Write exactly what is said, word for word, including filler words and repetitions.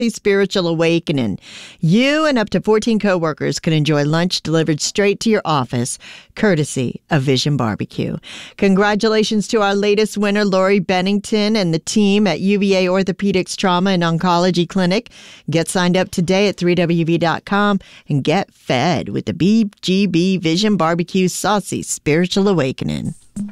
Spiritual Awakening. You and up to fourteen coworkers can enjoy lunch delivered straight to your office, courtesy of Vision Barbecue. Congratulations to our latest winner, Lori Bennington, and the team at U V A Orthopedics Trauma and Oncology Clinic. Get signed up today at three W V dot com and get fed with the B G B Vision Barbecue Saucy Spiritual Awakening.